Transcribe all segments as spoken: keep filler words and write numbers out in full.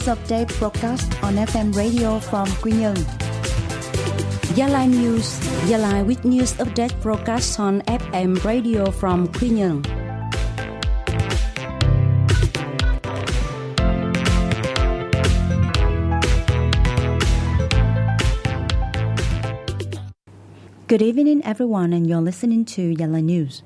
Update broadcast on ép em radio from Quy Nhơn. Gia Lai News, Gia Lai with news update broadcast on ép em radio from Quy Nhơn. Good evening, everyone, and you're listening to Gia Lai News.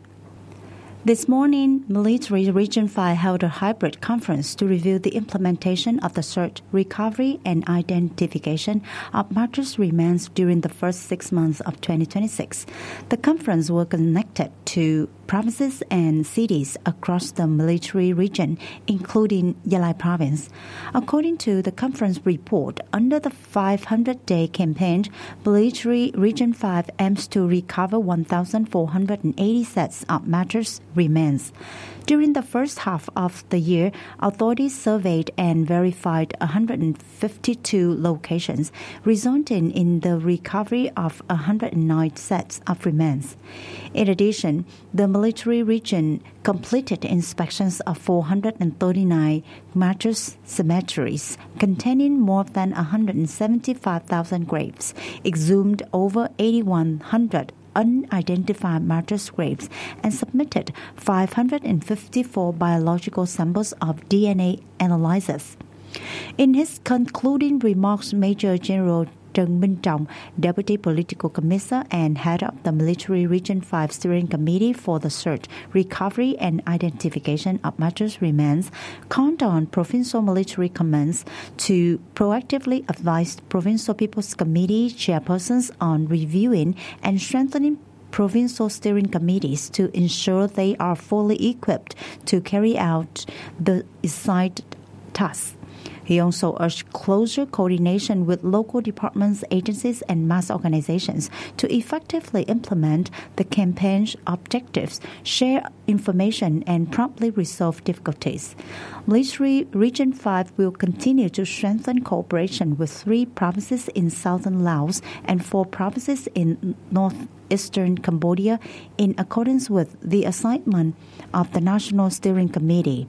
This morning, Military Region five held a hybrid conference to review the implementation of the search, recovery, and identification of martyrs' remains during the first six months of twenty twenty-six. The conference was connected to provinces and cities across the military region, including Gia Lai Province. According to the conference report, under the five hundred day campaign, Military Region five aims to recover one thousand four hundred eighty sets of martyrs' remains. During the first half of the year, authorities surveyed and verified one hundred fifty-two locations, resulting in the recovery of one hundred nine sets of remains. In addition, the military region completed inspections of four hundred thirty-nine martyrs' cemeteries, containing more than one hundred seventy-five thousand graves, exhumed over eight thousand one hundred unidentified martyrs' graves, and submitted five hundred fifty-four biological samples of D N A analysis. In his concluding remarks, Major General Trần Minh Trọng, Deputy Political Commissar and Head of the Military Region five Steering Committee for the Search, Recovery and Identification of Martyrs' Remains, called on provincial military commands to proactively advise Provincial People's Committee chairpersons on reviewing and strengthening provincial steering committees to ensure they are fully equipped to carry out the assigned tasks. He also urged closer coordination with local departments, agencies, and mass organizations to effectively implement the campaign's objectives, share information, and promptly resolve difficulties. Military Region five will continue to strengthen cooperation with three provinces in southern Laos and four provinces in northeastern Cambodia in accordance with the assignment of the National Steering Committee.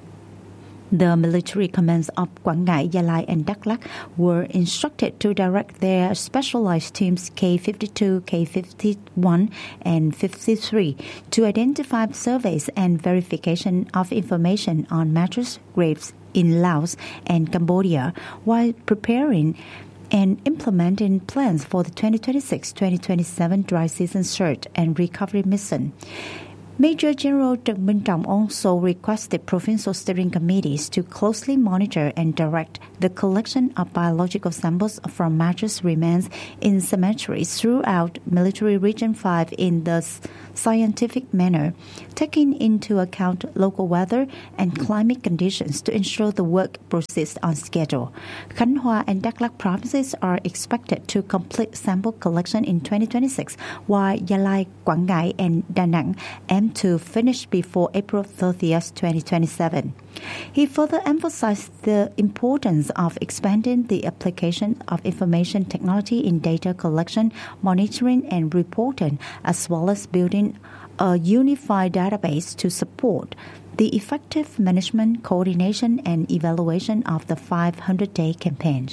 The military commands of Quảng Ngãi, Gia Lai, and Đắk Lắk were instructed to direct their specialized teams K fifty-two, K fifty-one, and fifty-three to identify surveys and verification of information on martyrs' graves in Laos and Cambodia while preparing and implementing plans for the twenty twenty-six twenty twenty-seven dry season search and recovery mission. Major General Trần Minh Trọng also requested provincial steering committees to closely monitor and direct the collection of biological samples from martyrs' remains in cemeteries throughout Military Region five in the scientific manner, taking into account local weather and climate conditions to ensure the work proceeds on schedule. Khánh Hòa and Đắk Lắk provinces are expected to complete sample collection in twenty twenty-six, while Gia Lai, Quảng Ngãi, and Đà Nẵng aim to finish before April thirtieth, twenty twenty-seven. He further emphasized the importance of expanding the application of information technology in data collection, monitoring, and reporting, as well as building a unified database to support the effective management, coordination, and evaluation of the five hundred day campaign.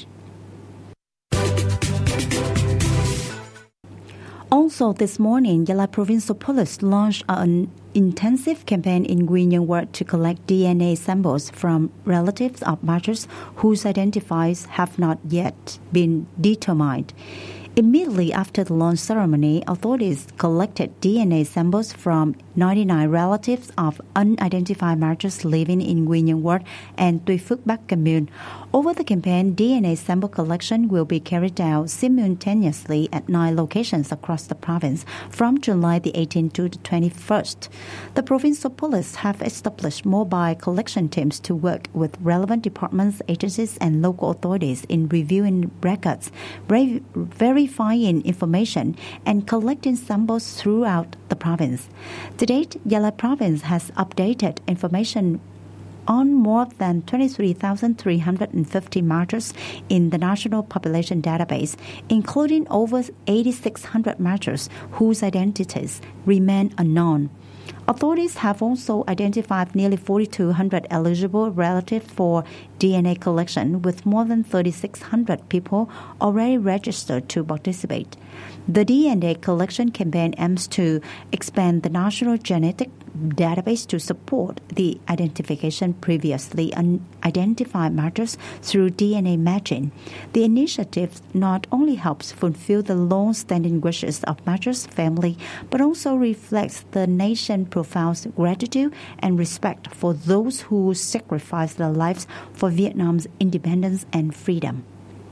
Also this morning, Gia Lai Provincial Police launched an intensive campaign in Quy Nhơn Ward to collect D N A samples from relatives of martyrs whose identities have not yet been determined. Immediately after the launch ceremony, authorities collected D N A samples from ninety-nine relatives of unidentified martyrs living in Quy Nhơn Ward and Tuy Phước Bắc commune. Over the campaign, D N A sample collection will be carried out simultaneously at nine locations across the province from July the eighteenth to the twenty-first. The provincial police have established mobile collection teams to work with relevant departments, agencies, and local authorities in reviewing records, verifying information, and collecting samples throughout the province. To date, Gia Lai Province has updated information on more than twenty-three thousand three hundred fifty martyrs in the National Population Database, including over eight thousand six hundred martyrs whose identities remain unknown. Authorities have also identified nearly four thousand two hundred eligible relatives for D N A collection, with more than three thousand six hundred people already registered to participate. The D N A collection campaign aims to expand the national genetic database to support the identification previously unidentified matters through D N A matching. The initiative not only helps fulfill the long-standing wishes of Mather's family, but also reflects the nation's profound gratitude and respect for those who sacrificed their lives for Vietnam's independence and freedom.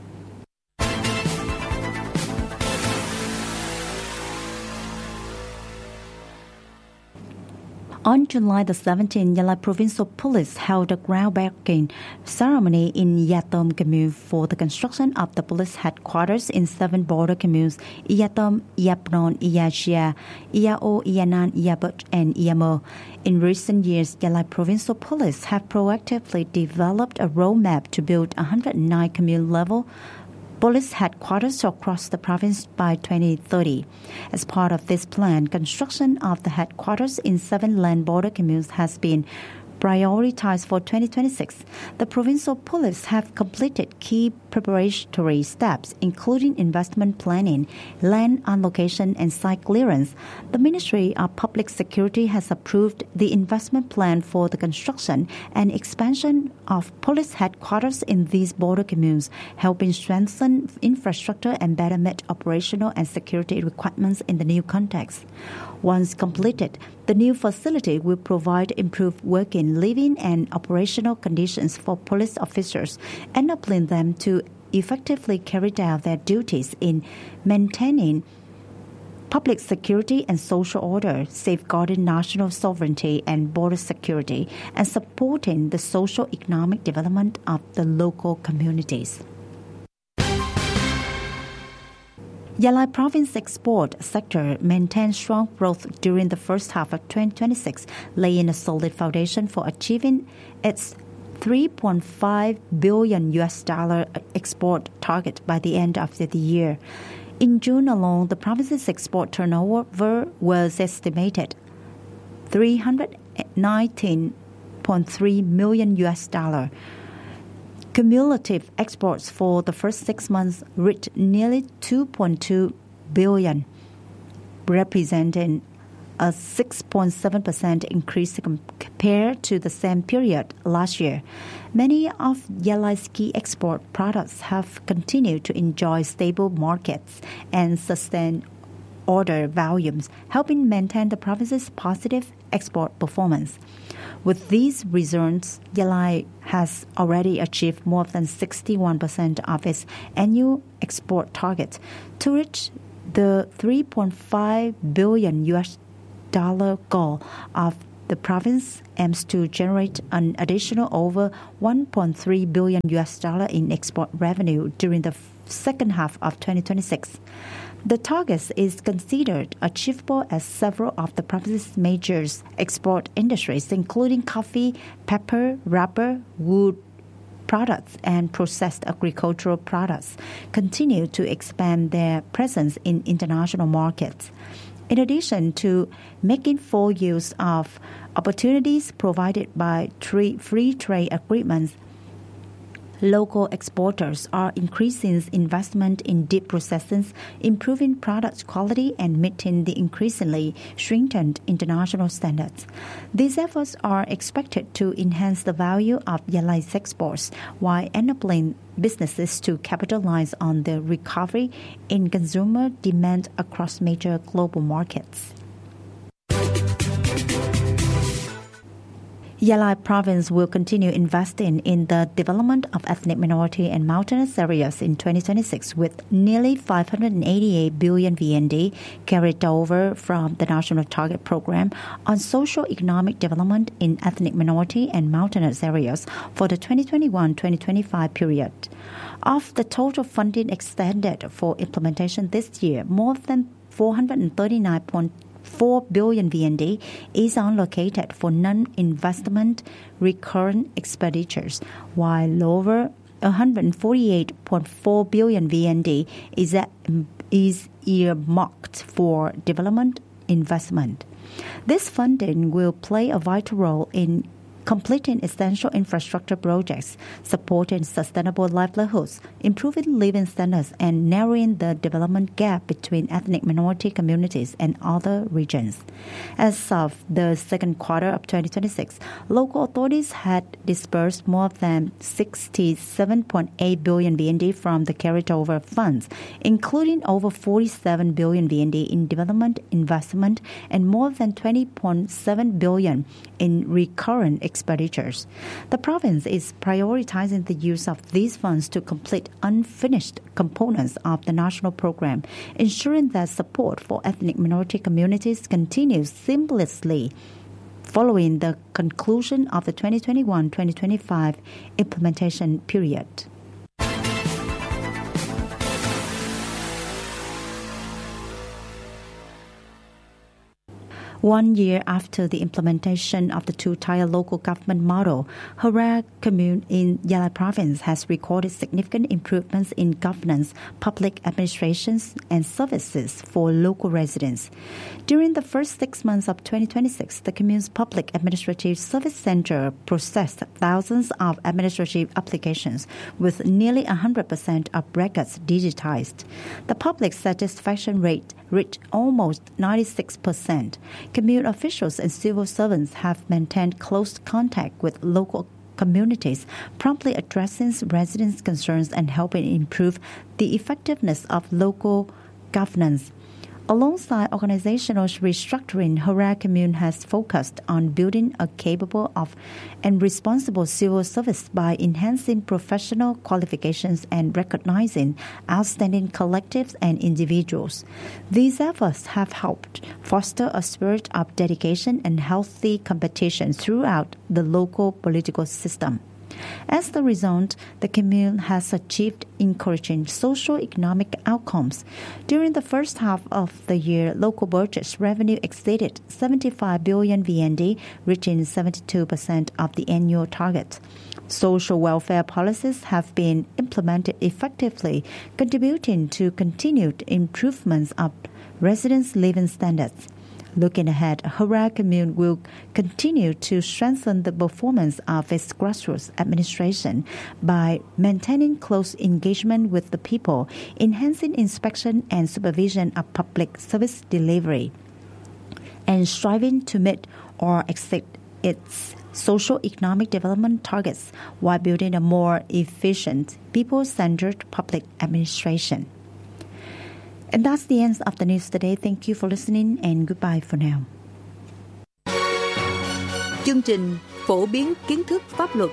On July the seventeenth, Gia Lai Provincial Police held a groundbreaking ceremony in Yatom Commune for the construction of the police headquarters in seven border communes: Yatom, Yapnon, Yashia, Iao, Yanan, Yabut, and Yamo. In recent years, Gia Lai Provincial Police have proactively developed a roadmap to build one hundred nine commune-level police headquarters across the province by twenty thirty. As part of this plan, construction of the headquarters in seven land border communes has been prioritized for twenty twenty-six. The provincial police have completed key preparatory steps, including investment planning, land allocation, and site clearance. The Ministry of Public Security has approved the investment plan for the construction and expansion of police headquarters in these border communes, helping strengthen infrastructure and better meet operational and security requirements in the new context. Once completed, the new facility will provide improved working, living, and operational conditions for police officers, enabling them to effectively carry out their duties in maintaining public security and social order, safeguarding national sovereignty and border security, and supporting the social-economic development of the local communities. Gia Lai Province export sector maintained strong growth during the first half of twenty twenty-six, laying a solid foundation for achieving its three point five billion U S dollar export target by the end of the year. In June alone, the province's export turnover was estimated three hundred nineteen point three million U S dollar. Cumulative exports for the first six months reached nearly two point two billion, representing a six point seven percent increase compared to the same period last year. Many of Gia Lai's key export products have continued to enjoy stable markets and sustained order volumes, helping maintain the province's positive export performance. With these results, Gia Lai has already achieved more than sixty-one percent of its annual export target. To reach the three point five billion U S dollar goal of the province aims to generate an additional over one point three billion U S dollar in export revenue during the second half of twenty twenty-six. The target is considered achievable as several of the province's major export industries, including coffee, pepper, rubber, wood products, and processed agricultural products, continue to expand their presence in international markets. In addition to making full use of opportunities provided by free trade agreements, local exporters are increasing investment in deep processing, improving product quality, and meeting the increasingly stringent international standards. These efforts are expected to enhance the value of Gia Lai's exports while enabling businesses to capitalize on the recovery in consumer demand across major global markets. Gia Lai Province will continue investing in the development of ethnic minority and mountainous areas in twenty twenty-six, with nearly five hundred eighty-eight billion V N D carried over from the National Target Program on Social-Economic Development in Ethnic Minority and Mountainous Areas for the twenty twenty-one to twenty twenty-five period. Of the total funding extended for implementation this year, more than four hundred thirty-nine point four billion V N D is allocated for non-investment recurrent expenditures, while over one hundred forty-eight point four billion V N D is, at, is earmarked for development investment. This funding will play a vital role in completing essential infrastructure projects, supporting sustainable livelihoods, improving living standards, and narrowing the development gap between ethnic minority communities and other regions. As of the second quarter of twenty twenty-six, local authorities had disbursed more than sixty-seven point eight billion V N D from the carried over funds, including over forty-seven billion V N D in development investment and more than twenty point seven billion in recurrent expenditures. The province is prioritizing the use of these funds to complete unfinished components of the national program, ensuring that support for ethnic minority communities continues seamlessly following the conclusion of the twenty twenty-one twenty twenty-five implementation period. One year after the implementation of the two-tier local government model, Hura Commune in Gia Lai Province has recorded significant improvements in governance, public administrations, and services for local residents. During the first six months of twenty twenty-six, the commune's Public Administrative Service Center processed thousands of administrative applications, with nearly one hundred percent of records digitized. The public satisfaction rate reached almost ninety-six percent. Commune officials and civil servants have maintained close contact with local communities, promptly addressing residents' concerns and helping improve the effectiveness of local governance. Alongside organizational restructuring, Hura Commune has focused on building a capable of and responsible civil service by enhancing professional qualifications and recognizing outstanding collectives and individuals. These efforts have helped foster a spirit of dedication and healthy competition throughout the local political system. As the result, the commune has achieved encouraging socio-economic outcomes. During the first half of the year, local budget's revenue exceeded seventy-five billion V N D, reaching seventy-two percent of the annual target. Social welfare policies have been implemented effectively, contributing to continued improvements of residents' living standards. Looking ahead, Hura Commune will continue to strengthen the performance of its grassroots administration by maintaining close engagement with the people, enhancing inspection and supervision of public service delivery, and striving to meet or exceed its socio-economic development targets while building a more efficient, people-centered public administration. And that's the end of the news today. Thank you for listening and goodbye for now. Chương trình phổ biến kiến thức pháp luật.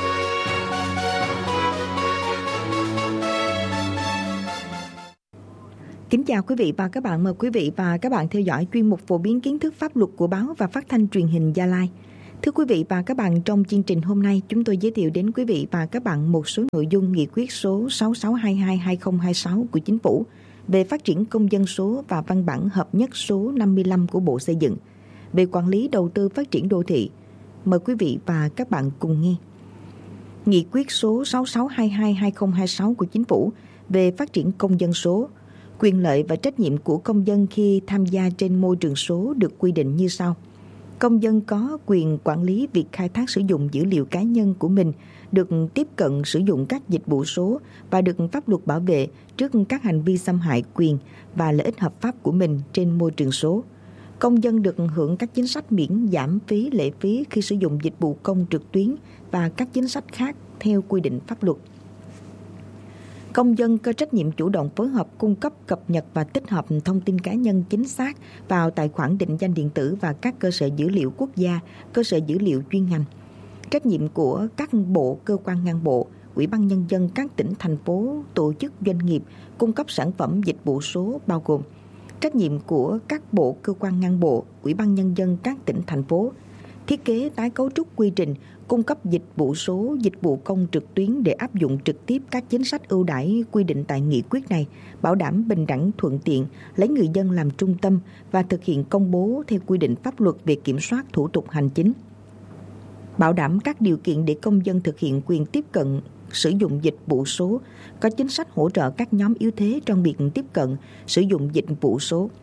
Kính chào quý vị và các bạn. Mời quý vị và các bạn theo dõi chuyên mục phổ biến kiến thức pháp luật của báo và phát thanh truyền hình Gia Lai. Thưa quý vị và các bạn, trong chương trình hôm nay, chúng tôi giới thiệu đến quý vị và các bạn một số nội dung nghị quyết số sáu sáu hai hai hai không hai sáu của Chính phủ về phát triển công dân số và văn bản hợp nhất số năm mươi lăm của Bộ Xây dựng về quản lý đầu tư phát triển đô thị. Mời quý vị và các bạn cùng nghe. Nghị quyết số sáu sáu hai hai hai không hai sáu của Chính phủ về phát triển công dân số, quyền lợi và trách nhiệm của công dân khi tham gia trên môi trường số được quy định như sau. Công dân có quyền quản lý việc khai thác sử dụng dữ liệu cá nhân của mình, được tiếp cận sử dụng các dịch vụ số và được pháp luật bảo vệ trước các hành vi xâm hại quyền và lợi ích hợp pháp của mình trên môi trường số. Công dân được hưởng các chính sách miễn giảm phí lệ phí khi sử dụng dịch vụ công trực tuyến và các chính sách khác theo quy định pháp luật. Công dân có trách nhiệm chủ động phối hợp cung cấp, cập nhật và tích hợp thông tin cá nhân chính xác vào tài khoản định danh điện tử và các cơ sở dữ liệu quốc gia, cơ sở dữ liệu chuyên ngành. Trách nhiệm của các bộ, cơ quan ngang bộ, Ủy ban Nhân dân các tỉnh, thành phố, tổ chức, doanh nghiệp cung cấp sản phẩm dịch vụ số bao gồm trách nhiệm của các bộ, cơ quan ngang bộ, Ủy ban Nhân dân các tỉnh, thành phố thiết kế tái cấu trúc quy trình cung cấp dịch vụ số, dịch vụ công trực tuyến để áp dụng trực tiếp các chính sách ưu đãi quy định tại nghị quyết này, bảo đảm bình đẳng, thuận tiện, lấy người dân làm trung tâm và thực hiện công bố theo quy định pháp luật về kiểm soát thủ tục hành chính. Bảo đảm các điều kiện để công dân thực hiện quyền tiếp cận sử dụng dịch vụ số, có chính sách hỗ trợ các nhóm yếu thế trong việc tiếp cận sử dụng dịch vụ số.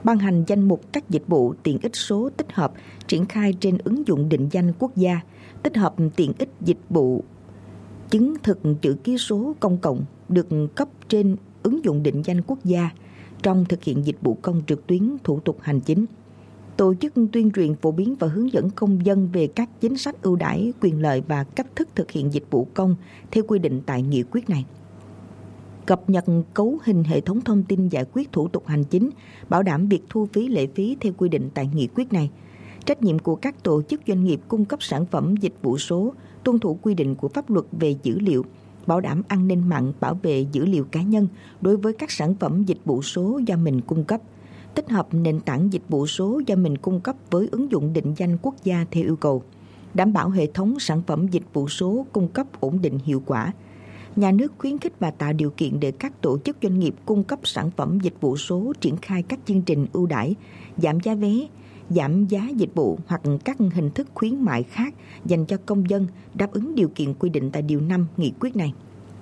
ban hành danh mục các dịch vụ tiện ích số tích hợp triển khai trên ứng dụng định danh quốc gia, tích hợp tiện ích dịch vụ chứng thực chữ ký số công cộng được cấp trên ứng dụng định danh quốc gia trong thực hiện dịch vụ công trực tuyến thủ tục hành chính. Tổ chức tuyên truyền phổ biến và hướng dẫn công dân về các chính sách ưu đãi, quyền lợi và cách thức thực hiện dịch vụ công theo quy định tại nghị quyết này. Cập nhật cấu hình hệ thống thông tin giải quyết thủ tục hành chính, bảo đảm việc thu phí lệ phí theo quy định tại nghị quyết này. Trách nhiệm của các tổ chức doanh nghiệp cung cấp sản phẩm dịch vụ số, tuân thủ quy định của pháp luật về dữ liệu, bảo đảm an ninh mạng, bảo vệ dữ liệu cá nhân đối với các sản phẩm dịch vụ số do mình cung cấp, tích hợp nền tảng dịch vụ số do mình cung cấp với ứng dụng định danh quốc gia theo yêu cầu, đảm bảo hệ thống sản phẩm dịch vụ số cung cấp ổn định hiệu quả. Nhà nước khuyến khích và tạo điều kiện để các tổ chức doanh nghiệp cung cấp sản phẩm dịch vụ số triển khai các chương trình ưu đãi, giảm giá vé, giảm giá dịch vụ hoặc các hình thức khuyến mại khác dành cho công dân đáp ứng điều kiện quy định tại điều năm nghị quyết này.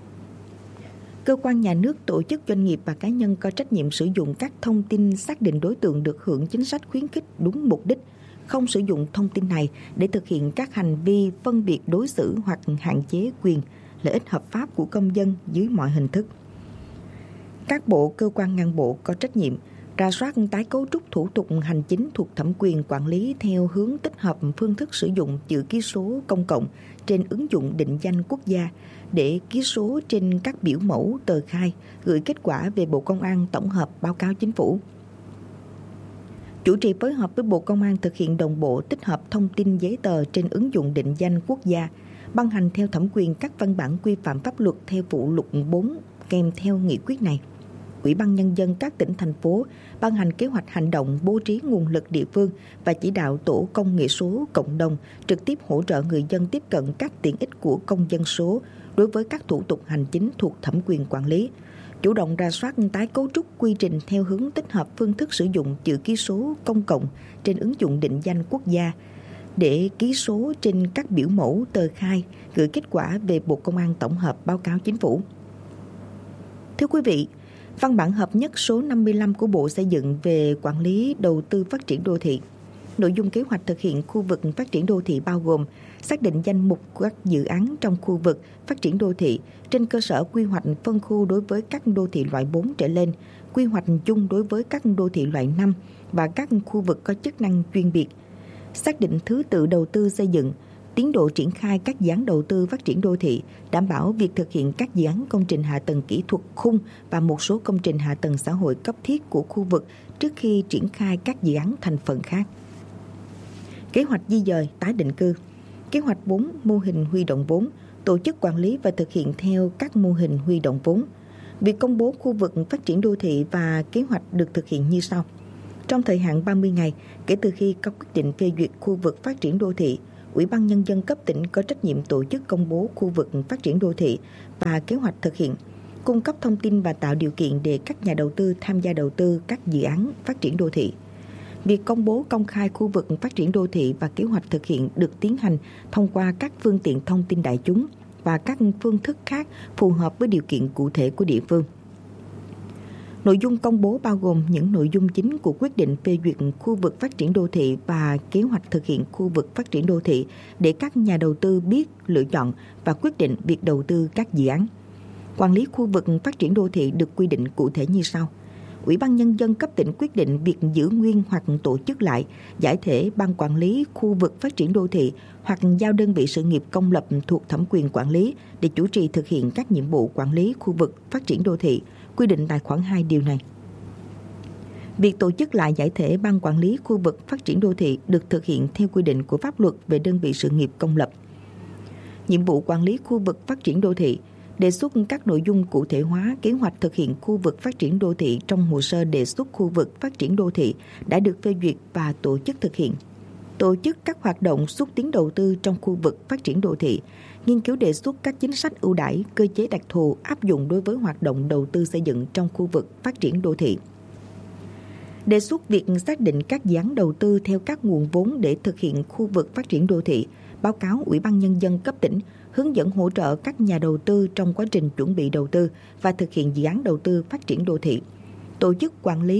Cơ quan nhà nước, tổ chức doanh nghiệp và cá nhân có trách nhiệm sử dụng các thông tin xác định đối tượng được hưởng chính sách khuyến khích đúng mục đích, không sử dụng thông tin này để thực hiện các hành vi phân biệt đối xử hoặc hạn chế quyền, lợi ích hợp pháp của công dân dưới mọi hình thức. Các bộ, cơ quan ngang bộ có trách nhiệm rà soát tái cấu trúc thủ tục hành chính thuộc thẩm quyền quản lý theo hướng tích hợp phương thức sử dụng chữ ký số công cộng trên ứng dụng định danh quốc gia để ký số trên các biểu mẫu tờ khai, gửi kết quả về Bộ Công an tổng hợp báo cáo Chính phủ. Chủ trì phối hợp với Bộ Công an thực hiện đồng bộ tích hợp thông tin giấy tờ trên ứng dụng định danh quốc gia, ban hành theo thẩm quyền các văn bản quy phạm pháp luật theo phụ lục bốn kèm theo nghị quyết này. Ủy ban Nhân dân các tỉnh, thành phố ban hành kế hoạch hành động bố trí nguồn lực địa phương và chỉ đạo tổ công nghệ số cộng đồng trực tiếp hỗ trợ người dân tiếp cận các tiện ích của công dân số đối với các thủ tục hành chính thuộc thẩm quyền quản lý, chủ động rà soát tái cấu trúc quy trình theo hướng tích hợp phương thức sử dụng chữ ký số công cộng trên ứng dụng định danh quốc gia để ký số trên các biểu mẫu tờ khai, gửi kết quả về Bộ Công an tổng hợp báo cáo Chính phủ. Thưa quý vị, văn bản hợp nhất số năm mươi lăm của Bộ Xây dựng về quản lý đầu tư phát triển đô thị. Nội dung kế hoạch thực hiện khu vực phát triển đô thị bao gồm xác định danh mục các dự án trong khu vực phát triển đô thị trên cơ sở quy hoạch phân khu đối với các đô thị loại bốn trở lên, quy hoạch chung đối với các đô thị loại năm và các khu vực có chức năng chuyên biệt, xác định thứ tự đầu tư xây dựng, tiến độ triển khai các dự án đầu tư phát triển đô thị, đảm bảo việc thực hiện các dự án công trình hạ tầng kỹ thuật khung và một số công trình hạ tầng xã hội cấp thiết của khu vực trước khi triển khai các dự án thành phần khác. Kế hoạch di dời tái định cư, kế hoạch vốn, mô hình huy động vốn, tổ chức quản lý và thực hiện theo các mô hình huy động vốn. Việc công bố khu vực phát triển đô thị và kế hoạch được thực hiện như sau. Trong thời hạn ba mươi ngày kể từ khi có quyết định phê duyệt khu vực phát triển đô thị, Ủy ban Nhân dân cấp tỉnh có trách nhiệm tổ chức công bố khu vực phát triển đô thị và kế hoạch thực hiện, cung cấp thông tin và tạo điều kiện để các nhà đầu tư tham gia đầu tư các dự án phát triển đô thị. Việc công bố công khai khu vực phát triển đô thị và kế hoạch thực hiện được tiến hành thông qua các phương tiện thông tin đại chúng và các phương thức khác phù hợp với điều kiện cụ thể của địa phương. Nội dung công bố bao gồm những nội dung chính của quyết định phê duyệt khu vực phát triển đô thị và kế hoạch thực hiện khu vực phát triển đô thị để các nhà đầu tư biết, lựa chọn và quyết định việc đầu tư các dự án. Quản lý khu vực phát triển đô thị được quy định cụ thể như sau. Ủy ban Nhân dân cấp tỉnh quyết định việc giữ nguyên hoặc tổ chức lại, giải thể ban quản lý khu vực phát triển đô thị hoặc giao đơn vị sự nghiệp công lập thuộc thẩm quyền quản lý để chủ trì thực hiện các nhiệm vụ quản lý khu vực phát triển đô thị, quy định tại khoản hai điều này. Việc tổ chức lại giải thể ban quản lý khu vực phát triển đô thị được thực hiện theo quy định của pháp luật về đơn vị sự nghiệp công lập. Nhiệm vụ quản lý khu vực phát triển đô thị, đề xuất các nội dung cụ thể hóa kế hoạch thực hiện khu vực phát triển đô thị trong hồ sơ đề xuất khu vực phát triển đô thị đã được phê duyệt và tổ chức thực hiện. Tổ chức các hoạt động xúc tiến đầu tư trong khu vực phát triển đô thị, nghiên cứu đề xuất các chính sách ưu đãi, cơ chế đặc thù áp dụng đối với hoạt động đầu tư xây dựng trong khu vực phát triển đô thị. Đề xuất việc xác định các dự án đầu tư theo các nguồn vốn để thực hiện khu vực phát triển đô thị, báo cáo Ủy ban Nhân dân cấp tỉnh, hướng dẫn hỗ trợ các nhà đầu tư trong quá trình chuẩn bị đầu tư và thực hiện dự án đầu tư phát triển đô thị. Tổ chức quản lý,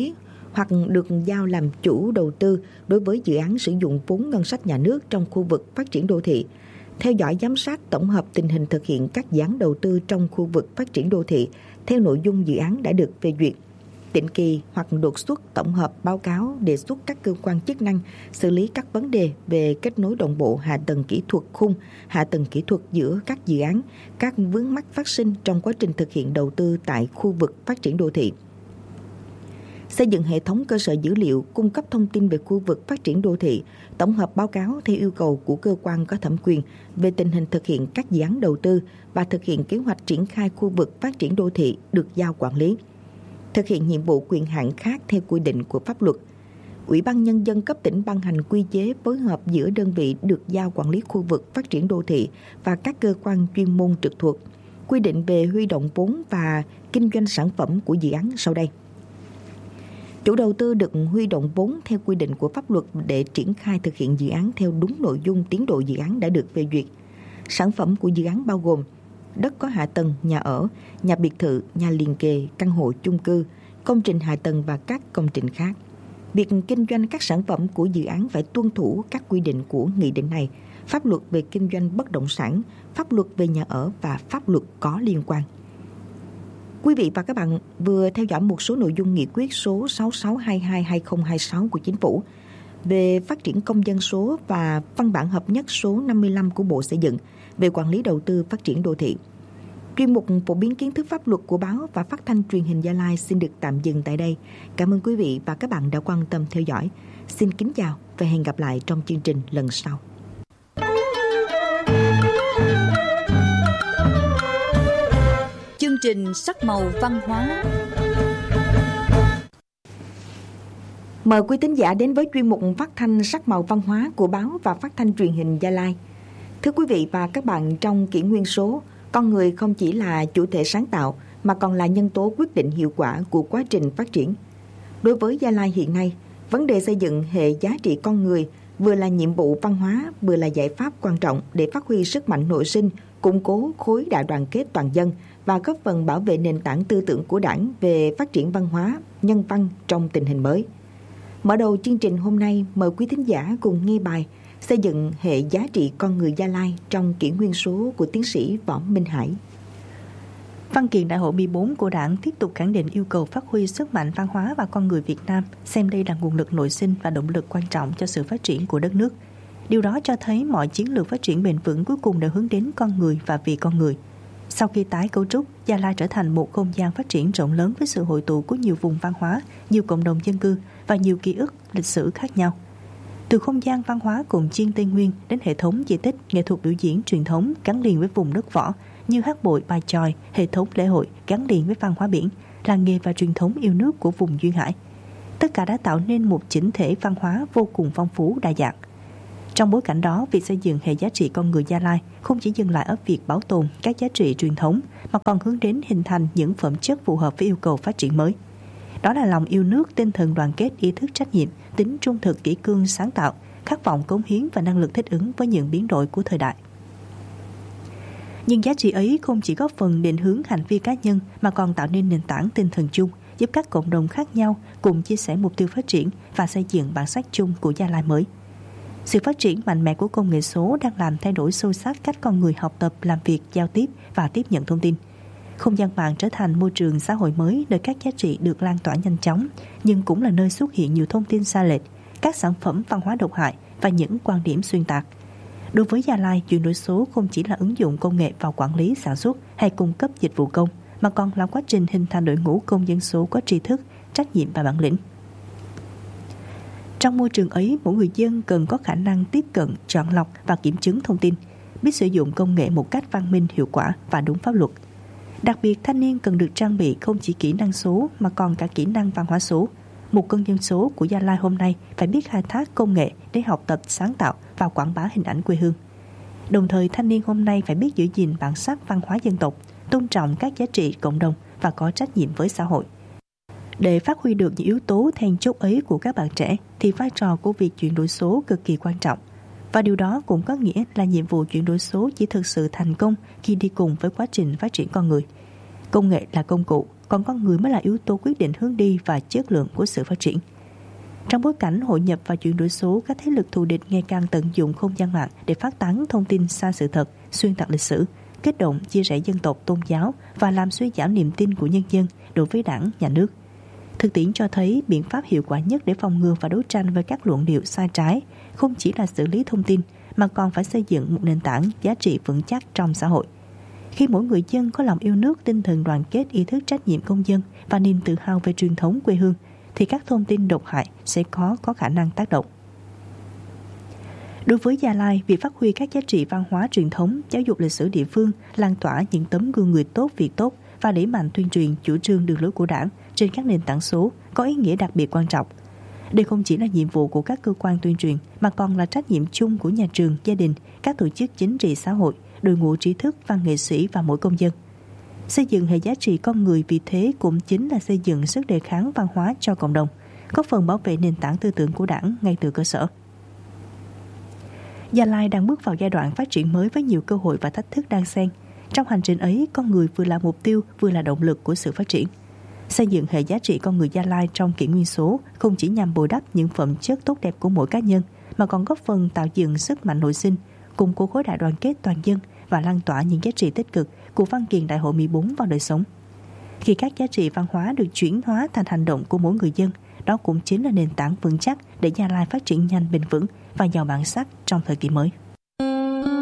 hoặc được giao làm chủ đầu tư đối với dự án sử dụng vốn ngân sách nhà nước trong khu vực phát triển đô thị, theo dõi giám sát tổng hợp tình hình thực hiện các dự án đầu tư trong khu vực phát triển đô thị theo nội dung dự án đã được phê duyệt, định kỳ hoặc đột xuất tổng hợp báo cáo đề xuất các cơ quan chức năng xử lý các vấn đề về kết nối đồng bộ hạ tầng kỹ thuật khung, hạ tầng kỹ thuật giữa các dự án, các vướng mắc phát sinh trong quá trình thực hiện đầu tư tại khu vực phát triển đô thị. Xây dựng hệ thống cơ sở dữ liệu cung cấp thông tin về khu vực phát triển đô thị, tổng hợp báo cáo theo yêu cầu của cơ quan có thẩm quyền về tình hình thực hiện các dự án đầu tư và thực hiện kế hoạch triển khai khu vực phát triển đô thị được giao quản lý. Thực hiện nhiệm vụ quyền hạn khác theo quy định của pháp luật. Ủy ban Nhân dân cấp tỉnh ban hành quy chế phối hợp giữa đơn vị được giao quản lý khu vực phát triển đô thị và các cơ quan chuyên môn trực thuộc, quy định về huy động vốn và kinh doanh sản phẩm của dự án sau đây. Chủ đầu tư được huy động vốn theo quy định của pháp luật để triển khai thực hiện dự án theo đúng nội dung tiến độ dự án đã được phê duyệt. Sản phẩm của dự án bao gồm đất có hạ tầng, nhà ở, nhà biệt thự, nhà liền kề, căn hộ chung cư, công trình hạ tầng và các công trình khác. Việc kinh doanh các sản phẩm của dự án phải tuân thủ các quy định của nghị định này, pháp luật về kinh doanh bất động sản, pháp luật về nhà ở và pháp luật có liên quan. Quý vị và các bạn vừa theo dõi một số nội dung nghị quyết số sáu sáu hai hai trên hai không hai sáu của Chính phủ về phát triển công dân số và văn bản hợp nhất số năm mươi lăm của Bộ Xây dựng về quản lý đầu tư phát triển đô thị. Chuyên mục phổ biến kiến thức pháp luật của báo và phát thanh truyền hình Gia Lai xin được tạm dừng tại đây. Cảm ơn quý vị và các bạn đã quan tâm theo dõi. Xin kính chào và hẹn gặp lại trong chương trình lần sau. Chương trình sắc màu văn hóa. Mời quý thính giả đến với chuyên mục phát thanh sắc màu văn hóa của báo và phát thanh truyền hình Gia Lai. Thưa quý vị và các bạn, trong kỷ nguyên số, con người không chỉ là chủ thể sáng tạo mà còn là nhân tố quyết định hiệu quả của quá trình phát triển. Đối với Gia Lai hiện nay, vấn đề xây dựng hệ giá trị con người vừa là nhiệm vụ văn hóa, vừa là giải pháp quan trọng để phát huy sức mạnh nội sinh, củng cố khối đại đoàn kết toàn dân và góp phần bảo vệ nền tảng tư tưởng của Đảng về phát triển văn hóa, nhân văn trong tình hình mới. Mở đầu chương trình hôm nay, mời quý thính giả cùng nghe bài Xây dựng hệ giá trị con người Gia Lai trong kỷ nguyên số của tiến sĩ Võ Minh Hải. Văn kiện Đại hội mười bốn của Đảng tiếp tục khẳng định yêu cầu phát huy sức mạnh văn hóa và con người Việt Nam, xem đây là nguồn lực nội sinh và động lực quan trọng cho sự phát triển của đất nước. Điều đó cho thấy mọi chiến lược phát triển bền vững cuối cùng đều hướng đến con người và vì con người. Sau khi tái cấu trúc, Gia Lai trở thành một không gian phát triển rộng lớn với sự hội tụ của nhiều vùng văn hóa, nhiều cộng đồng dân cư và nhiều ký ức, lịch sử khác nhau. Từ không gian văn hóa cồn chiên Tây Nguyên đến hệ thống di tích, nghệ thuật biểu diễn truyền thống gắn liền với vùng đất võ như hát bội, bài chòi, hệ thống lễ hội gắn liền với văn hóa biển, làng nghề và truyền thống yêu nước của vùng duyên hải. Tất cả đã tạo nên một chỉnh thể văn hóa vô cùng phong phú đa dạng. Trong bối cảnh đó, việc xây dựng hệ giá trị con người Gia Lai không chỉ dừng lại ở việc bảo tồn các giá trị truyền thống mà còn hướng đến hình thành những phẩm chất phù hợp với yêu cầu phát triển mới. Đó là lòng yêu nước, tinh thần đoàn kết, ý thức trách nhiệm, tính trung thực, kỷ cương, sáng tạo, khát vọng cống hiến và năng lực thích ứng với những biến đổi của thời đại. Nhưng giá trị ấy không chỉ góp phần định hướng hành vi cá nhân mà còn tạo nên nền tảng tinh thần chung, giúp các cộng đồng khác nhau cùng chia sẻ mục tiêu phát triển và xây dựng bản sắc chung của Gia Lai mới. Sự phát triển mạnh mẽ của công nghệ số đang làm thay đổi sâu sắc cách con người học tập, làm việc, giao tiếp và tiếp nhận thông tin. Không gian mạng trở thành môi trường xã hội mới nơi các giá trị được lan tỏa nhanh chóng, nhưng cũng là nơi xuất hiện nhiều thông tin sai lệch, các sản phẩm văn hóa độc hại và những quan điểm xuyên tạc. Đối với Gia Lai, chuyển đổi số không chỉ là ứng dụng công nghệ vào quản lý, sản xuất hay cung cấp dịch vụ công, mà còn là quá trình hình thành đội ngũ công dân số có tri thức, trách nhiệm và bản lĩnh. Trong môi trường ấy, mỗi người dân cần có khả năng tiếp cận, chọn lọc và kiểm chứng thông tin, biết sử dụng công nghệ một cách văn minh, hiệu quả và đúng pháp luật. Đặc biệt, thanh niên cần được trang bị không chỉ kỹ năng số mà còn cả kỹ năng văn hóa số. Một công dân số của Gia Lai hôm nay phải biết khai thác công nghệ để học tập, sáng tạo và quảng bá hình ảnh quê hương. Đồng thời, thanh niên hôm nay phải biết giữ gìn bản sắc văn hóa dân tộc, tôn trọng các giá trị cộng đồng và có trách nhiệm với xã hội. Để phát huy được những yếu tố then chốt ấy của các bạn trẻ thì vai trò của việc chuyển đổi số cực kỳ quan trọng. Và điều đó cũng có nghĩa là nhiệm vụ chuyển đổi số chỉ thực sự thành công khi đi cùng với quá trình phát triển con người. Công nghệ là công cụ, còn con người mới là yếu tố quyết định hướng đi và chất lượng của sự phát triển. Trong bối cảnh hội nhập và chuyển đổi số, các thế lực thù địch ngày càng tận dụng không gian mạng để phát tán thông tin sai sự thật, xuyên tạc lịch sử, kích động chia rẽ dân tộc, tôn giáo và làm suy giảm niềm tin của nhân dân đối với đảng, nhà nước. Thực tiễn cho thấy biện pháp hiệu quả nhất để phòng ngừa và đấu tranh với các luận điệu sai trái không chỉ là xử lý thông tin mà còn phải xây dựng một nền tảng giá trị vững chắc trong xã hội. Khi mỗi người dân có lòng yêu nước, tinh thần đoàn kết, ý thức trách nhiệm công dân và niềm tự hào về truyền thống quê hương, thì các thông tin độc hại sẽ có có khả năng tác động. Đối với Gia Lai, việc phát huy các giá trị văn hóa truyền thống, giáo dục lịch sử địa phương, lan tỏa những tấm gương người tốt, việc tốt và đẩy mạnh tuyên truyền chủ trương đường lối của Đảng trên các nền tảng số có ý nghĩa đặc biệt quan trọng. Đây không chỉ là nhiệm vụ của các cơ quan tuyên truyền mà còn là trách nhiệm chung của nhà trường, gia đình, các tổ chức chính trị xã hội, đội ngũ trí thức, văn nghệ sĩ và mỗi công dân. Xây dựng hệ giá trị con người vì thế cũng chính là xây dựng sức đề kháng văn hóa cho cộng đồng, góp phần bảo vệ nền tảng tư tưởng của Đảng ngay từ cơ sở. Gia Lai đang bước vào giai đoạn phát triển mới với nhiều cơ hội và thách thức đan xen. Trong hành trình ấy, con người vừa là mục tiêu, vừa là động lực của sự phát triển. Xây dựng hệ giá trị con người Gia Lai trong kỷ nguyên số không chỉ nhằm bồi đắp những phẩm chất tốt đẹp của mỗi cá nhân, mà còn góp phần tạo dựng sức mạnh nội sinh, củng cố khối đại đoàn kết toàn dân và lan tỏa những giá trị tích cực của văn kiện Đại hội mười bốn vào đời sống. Khi các giá trị văn hóa được chuyển hóa thành hành động của mỗi người dân, đó cũng chính là nền tảng vững chắc để Gia Lai phát triển nhanh, bền vững và giàu bản sắc trong thời kỳ mới.